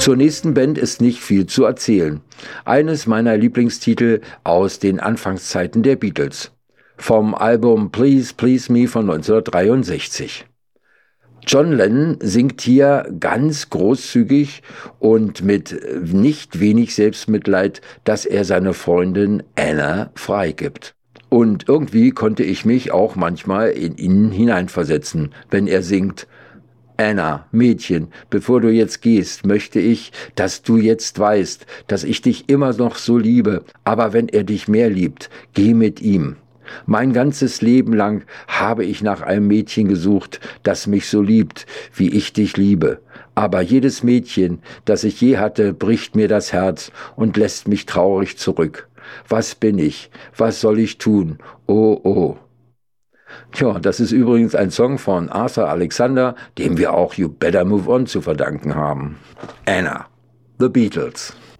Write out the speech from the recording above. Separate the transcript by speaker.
Speaker 1: Zur nächsten Band ist nicht viel zu erzählen. Eines meiner Lieblingstitel aus den Anfangszeiten der Beatles. Vom Album Please Please Me von 1963. John Lennon singt hier ganz großzügig und mit nicht wenig Selbstmitleid, dass er seine Freundin Anna freigibt. Und irgendwie konnte ich mich auch manchmal in ihn hineinversetzen, wenn er singt: Anna, Mädchen, bevor du jetzt gehst, möchte ich, dass du jetzt weißt, dass ich dich immer noch so liebe, aber wenn er dich mehr liebt, geh mit ihm. Mein ganzes Leben lang habe ich nach einem Mädchen gesucht, das mich so liebt, wie ich dich liebe. Aber jedes Mädchen, das ich je hatte, bricht mir das Herz und lässt mich traurig zurück. Was bin ich? Was soll ich tun? Oh, oh. Tja, das ist übrigens ein Song von Arthur Alexander, dem wir auch You Better Move On zu verdanken haben. Anna, The Beatles.